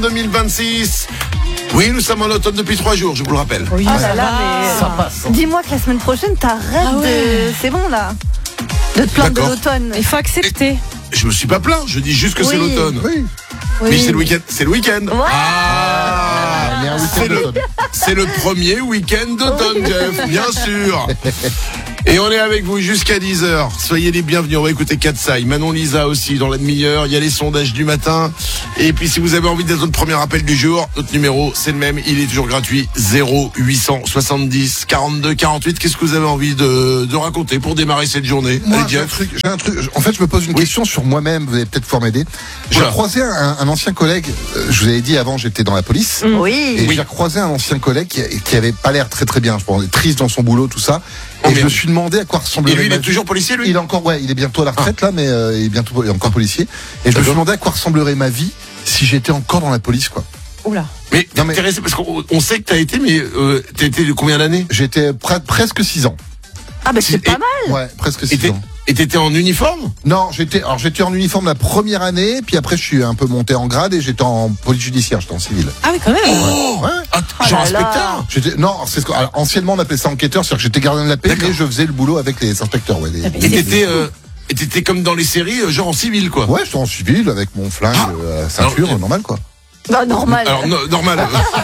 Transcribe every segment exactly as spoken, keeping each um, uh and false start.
deux mille vingt-six. Oui, nous sommes en automne depuis trois jours, je vous le rappelle. Oui, oh là là, mais ça passe. Hein. Dis-moi que la semaine prochaine, t'arrêtes Ah ouais. de... C'est bon, là, de te plaindre de D'accord. l'automne. Il faut accepter. Je me suis pas plaint, je dis juste que Oui. c'est l'automne. Oui. Oui. Mais c'est le week-end. C'est le week-end. Ouais. Ah, Mais un week-end c'est le, d'automne. c'est le premier week-end d'automne, Jeff, bien sûr. Et on est avec vous jusqu'à dix heures. Soyez les bienvenus. On va écouter Katsai, Manon Lisa aussi dans la demi-heure. Il y a les sondages du matin. Et puis si vous avez envie d'être notre premier appel du jour, notre numéro c'est le même. Il est toujours gratuit. zéro huit cent soixante-dix quarante-deux quarante-huit. Qu'est-ce que vous avez envie de, de raconter pour démarrer cette journée? Moi, Allez, j'ai un Jeff. truc, j'ai un truc. En fait, je me pose une Oui. question sur moi-même. Vous allez peut-être pouvoir m'aider. J'ai Oula. croisé un, un ancien collègue. euh, Je vous avais dit avant, j'étais dans la police. Oui. Et j'ai croisé un ancien collègue qui, qui avait pas l'air très très bien. Je pense, triste dans son boulot, tout ça. Et Oh, je merde. me suis demandé à quoi Et ressemblerait lui, il ma est vie. toujours policier, lui? Il est encore, ouais, il est bientôt à la retraite là, mais euh, il est bientôt il est encore policier. Et je me D'accord. suis demandé à quoi ressemblerait ma vie si j'étais encore dans la police, quoi. Oula. Mais t'es Non, mais- intéressé parce qu'on on sait que t'as été, mais euh, t'as été de combien d'années? J'étais pre- presque six ans. Ah, bah, c'est Et- pas mal. Ouais, presque Et six t'es- ans. et t'étais en uniforme? Non, j'étais, alors j'étais en uniforme la première année, puis après je suis un peu monté en grade et j'étais en police judiciaire, j'étais en civil. Ah oui, quand même. Oh, Ouais. Ah, Oh genre là là. inspecteur? J'étais, non, c'est ce que, alors, anciennement on appelait ça enquêteur, c'est-à-dire que j'étais gardien de la paix, D'accord. mais je faisais le boulot avec les inspecteurs, ouais. les- Ah, mais Et les- t'étais, euh, et t'étais comme dans les séries, euh, genre en civil, quoi. Ouais, j'étais en civil avec mon flingue, Ah. euh, ceinture, Alors, normal quoi. Bah, normal. Alors no- normal.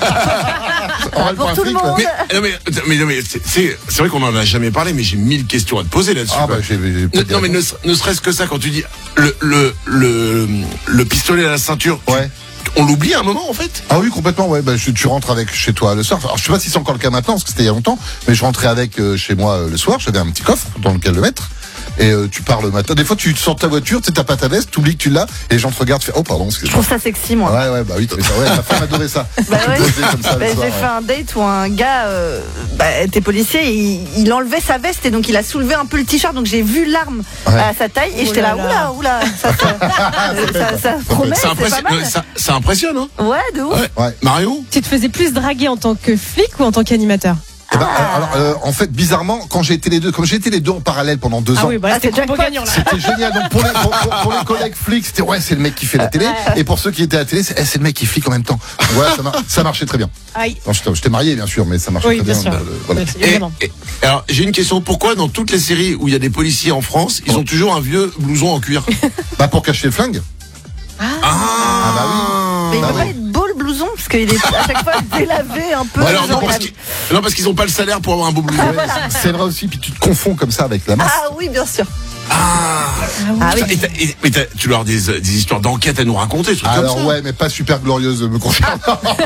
Normal pour un tout le flic, là. monde. mais, non, mais, mais, non, mais c'est, c'est, c'est vrai qu'on en a jamais parlé, mais j'ai mille questions à te poser là-dessus. Ah quoi. bah j'ai, j'ai Ne- peut-être non mais des ne, réponses. ne serait-ce que ça, quand tu dis le le le, le pistolet à la ceinture, tu- Ouais. on l'oublie à un moment en fait. Ah oui, complètement, ouais. Bah, je, tu rentres avec chez toi le soir. Alors, je sais pas si c'est encore le cas maintenant, parce que c'était il y a longtemps, mais je rentrais avec euh, chez moi euh, le soir. J'avais un petit coffre dans lequel le mettre. Et euh, tu pars le matin. Des fois, tu sors de ta voiture, tu sais, t'as pas ta veste, t'oublies que tu l'as, et les gens te regardent, tu fais, oh, pardon, Je excuse-moi. trouve ça sexy, moi. Ouais, ouais, bah oui, t'avais ça. Ouais, ma femme adorait ça. Bah ouais. Poser comme ça le Bah, soir, j'ai ouais. fait un date où un gars euh, bah, était policier, il, il enlevait sa veste et donc il a soulevé un peu le t-shirt, donc j'ai vu l'arme Ouais. à sa taille et Oh j'étais là là, là. oula, oula, ça, ça, ça, ça promet, Ça, c'est impressionne- pas mal. euh, ça, ça impressionne, hein. Ouais, de ouf. Ouais. Ouais. Marion. Tu te faisais plus draguer en tant que flic ou en tant qu'animateur? Eh ben, euh, alors, euh, en fait, bizarrement, quand j'ai été les deux, comme j'ai été les deux en parallèle pendant deux Ah ans, oui, bah Ah, c'était c'est combo jackpot. gagnant là. c'était génial. Donc pour les, pour, pour- pour les collègues flics, c'était ouais, c'est le mec qui fait la télé. Et pour ceux qui étaient à la télé, c'est, eh, c'est le mec qui flic en même temps. Ouais, ça, mar- ça marchait très bien. Aïe. Non, j'étais, j'étais marié, bien sûr, mais ça marchait Oui, très bien bien. sûr. Euh, voilà. Bien sûr, Et, évidemment. et- alors j'ai une question. Pourquoi dans toutes les séries où il y a des policiers en France, ils ont toujours un vieux blouson en cuir? Bah pour cacher le flingue. Ah, bah oui. Mais il Bah peut oui. pas être beau le blouson parce qu'il est à chaque fois délavé un peu. Bah alors non genre, parce il a- qu'ils non parce qu'ils ont pas le salaire pour avoir un beau blouson. Ouais, c'est vrai aussi, puis tu te confonds comme ça avec la masse. Ah oui, bien sûr. Ah. Ah oui. Et t'as- et- mais t'as- tu leur as des, des histoires d'enquête à nous raconter, des trucs Alors comme ça. ouais, mais pas super glorieuse me concernant.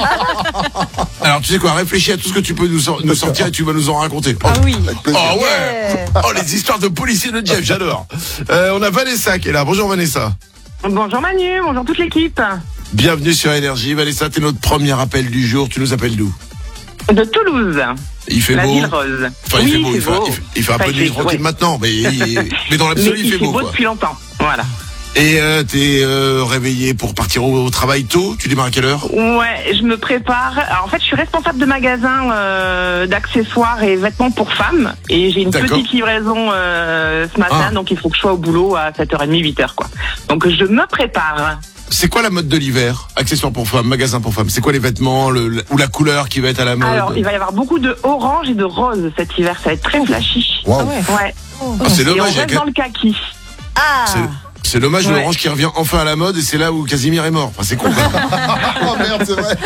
Alors tu sais quoi, réfléchis à tout ce que tu peux nous, sor- nous sortir et tu vas nous en raconter. Oh, Ah oui. oh ouais. Yeah. Oh les histoires de policiers de Jeff, j'adore. Euh, on a Vanessa qui est là. Bonjour Vanessa. Bonjour Manu, bonjour toute l'équipe. Bienvenue sur Énergie. Vanessa, t'es notre premier appel du jour. Tu nous appelles d'où? De Toulouse, Il fait la beau. ville rose. Enfin, il oui, fait beau. c'est Il fait, beau. il fait- il fait un Enfin, peu il nuit fait- tranquille ouais. maintenant, mais, il- mais dans Mais l'absolu, il il fait fait beau. beau Quoi. depuis longtemps, voilà. Et euh, t'es euh, réveillé pour partir au, au travail tôt. Tu démarres à quelle heure? Ouais, je me prépare. Alors, en fait, je suis responsable de magasin euh, d'accessoires et vêtements pour femmes. Et j'ai une D'accord. petite livraison euh, ce matin, Ah. donc il faut que je sois au boulot à sept heures trente, huit heures, quoi. Donc, je me prépare. C'est quoi la mode de l'hiver? Accessoires pour femmes, magasin pour femmes. C'est quoi les vêtements le, le- ou la couleur qui va être à la mode? Alors, il va y avoir beaucoup de orange et de rose cet hiver. Ça va être très flashy. Waouh. Ah ouais. Ouais. Ah, c'est Et on dommage. il y a reste que- dans le kaki. Ah. C'est, c'est dommage Ouais. l'orange qui revient enfin à la mode et c'est là où Casimir est mort. Enfin, c'est con. quand même. Oh merde, c'est vrai.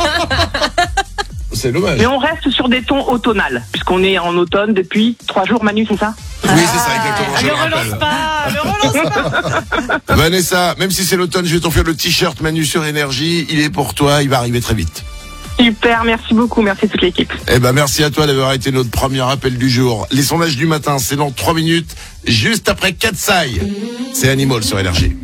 C'est dommage. Mais on reste sur des tons automnales, puisqu'on est en automne depuis trois jours, Manu, c'est ça? Oui, c'est ça, exactement. Ah, Je ne le relance rappelle. pas, ne relance pas. Vanessa, même si c'est l'automne, je vais t'offrir le t-shirt Manu sur Énergie. Il est pour toi, il va arriver très vite. Super, merci beaucoup, merci toute l'équipe. Eh ben, merci à toi d'avoir été notre premier appel du jour. Les sondages du matin, c'est dans trois minutes, juste après Katsai. C'est Animal sur Énergie.